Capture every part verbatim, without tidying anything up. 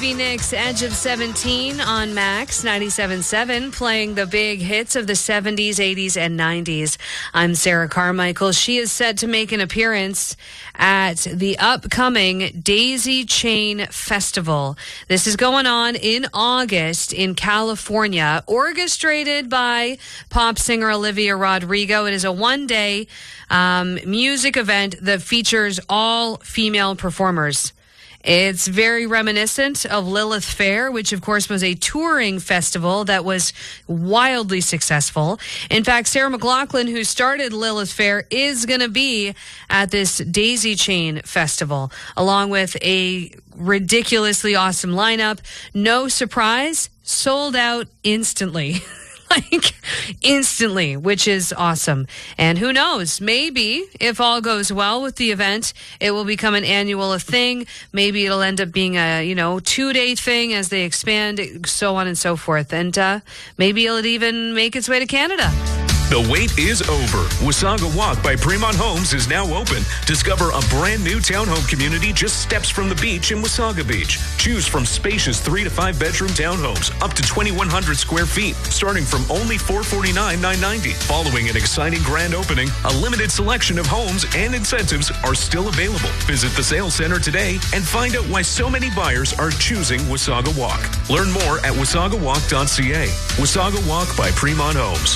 Stevie Nicks' Edge of seventeen on Max ninety-seven point seven, playing the big hits of the seventies, eighties, and nineties. I'm Sarah Carmichael. She is set to make an appearance at the upcoming Daisy Chain Festival. This is going on in August in California, orchestrated by pop singer Olivia Rodrigo. It is a one-day um, music event that features all female performers. It's very reminiscent of Lilith Fair, which, of course, was a touring festival that was wildly successful. In fact, Sarah McLachlan, who started Lilith Fair, is going to be at this Daisy Chain Festival, along with a ridiculously awesome lineup. No surprise, sold out instantly. Like, instantly, which is awesome. And who knows, maybe if all goes well with the event, it will become an annual thing. Maybe it'll end up being a, you know, two-day thing as they expand, so on and so forth. And uh, maybe it'll even make its way to Canada. The wait is over. Wasaga Walk by Fremont Homes is now open. Discover a brand new townhome community just steps from the beach in Wasaga Beach. Choose from spacious three to five bedroom townhomes up to twenty-one hundred square feet, starting from only four hundred forty-nine thousand nine hundred ninety dollars. Following an exciting grand opening, a limited selection of homes and incentives are still available. Visit the sales center today and find out why so many buyers are choosing Wasaga Walk. Learn more at wasaga walk dot c a. Wasaga Walk by Fremont Homes.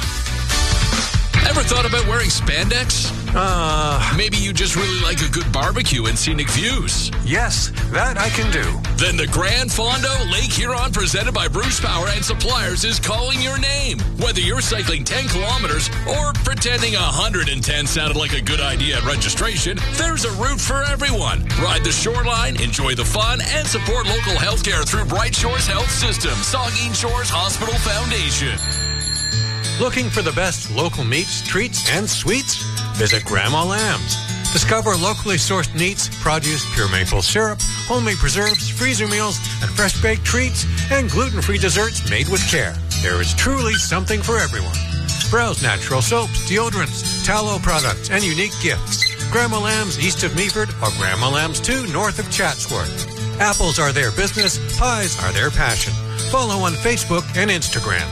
Ever thought about wearing spandex? Uh, Maybe you just really like a good barbecue and scenic views. yes, that I can do. Then the Grand Fondo Lake Huron, presented by Bruce Power and Suppliers, is calling your name. Whether you're cycling ten kilometers or pretending one hundred ten sounded like a good idea at registration, there's a route for everyone. Ride the shoreline, enjoy the fun, and support local healthcare through Bright Shores Health System, Saugeen Shores Hospital Foundation. Looking for the best local meats, treats, and sweets? Visit Grandma Lamb's. Discover locally sourced meats, produce, pure maple syrup, homemade preserves, freezer meals, and fresh-baked treats, and gluten-free desserts made with care. There is truly something for everyone. Browse natural soaps, deodorants, tallow products, and unique gifts. Grandma Lamb's east of Meaford or Grandma Lamb's two north of Chatsworth. Apples are their business, pies are their passion. Follow on Facebook and Instagram.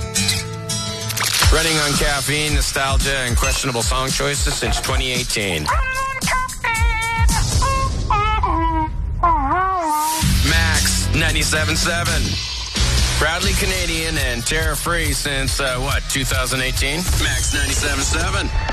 Running on caffeine, nostalgia, and questionable song choices since twenty eighteen. Max ninety-seven point seven. Proudly Canadian and tariff-free since, uh, what, two thousand eighteen? Max ninety-seven point seven.